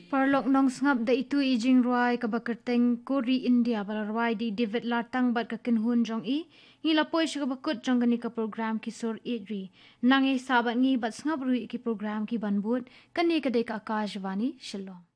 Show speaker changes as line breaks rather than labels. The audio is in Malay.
Parlok nong sngap da itu ijing ruai kabakerteng kori India balarwai di David Latang bat kakin hun jong i ngi lapoi shikabakut jong gani ka program kisor idri nang e sabat ngi bat sngap rui ki program ki banbut kani kadai ka akajwani Shillong.